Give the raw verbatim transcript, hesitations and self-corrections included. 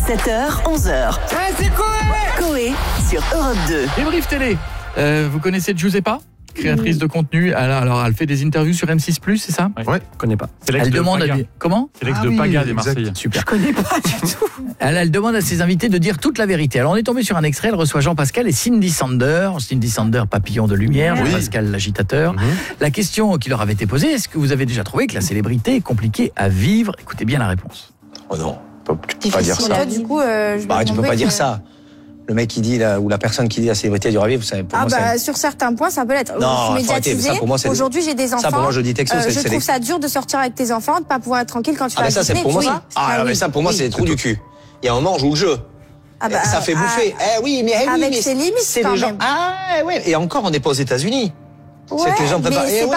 sept heures, onze heures. Ouais, c'est Coé Coé sur Europe deux. Débrief télé. Euh, vous connaissez Giuseppa, créatrice de contenu. Alors, alors, elle fait des interviews sur M six plus, c'est ça? Ouais, je connais pas. C'est l'ex elle de demande Paga. À des... Comment? C'est l'ex ah de oui, Paga des Marseillais. Super. Je connais pas du tout. Elle, elle demande à ses invités de dire toute la vérité. Alors on est tombé sur un extrait, elle reçoit Jean-Pascal et Cindy Sander. Cindy Sander, papillon de lumière, oui. Jean-Pascal, l'agitateur. Mm-hmm. La question qui leur avait été posée, est-ce que vous avez déjà trouvé que la célébrité est compliquée à vivre? Écoutez bien la réponse. Oh non, tu peux, tu peux pas dire ça. Là, du coup, euh, je bah, tu peux pas que... dire ça. Le mec qui dit, là, ou la personne qui dit la célébrité du rêve, vous savez, pour ah moi, bah, sur certains points, ça peut l'être. Non, médiatisé. Aujourd'hui, j'ai des enfants. Ça, pour moi, je dis texto, euh, c'est Je trouve ça dur de sortir avec tes enfants, de pas pouvoir être tranquille quand tu ah vas à ça, c'est pour moi, ça. Ah, ah, mais ça, pour moi, c'est des trous du cul. Il y a un moment, on joue le jeu. Ah bah, ça fait bouffer. Ah, eh oui, mais, eh oui, avec mais ses limites, c'est quand les gens. même. Ah, ouais. Et encore, on n'est pas aux États-Unis. Ouais, c'est que les gens préparent.